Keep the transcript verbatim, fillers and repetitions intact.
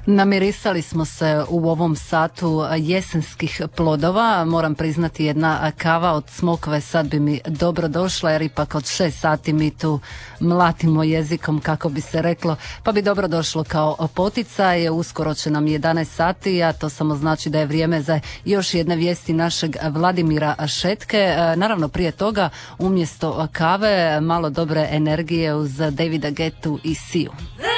Namirisali smo se u ovom satu jesenskih plodova. Moram priznati, jedna kava od smokve sad bi mi dobro došla, jer ipak od šest sati mi tu mlatimo jezikom, kako bi se reklo, pa bi dobro došlo kao poticaj. Uskoro će nam jedanaest sati, a to samo znači da je vrijeme za još jedne vijesti našeg Vladimira Šetke. Naravno, prije toga umjesto kave malo dobre energije uz Davida Guettu i Siju.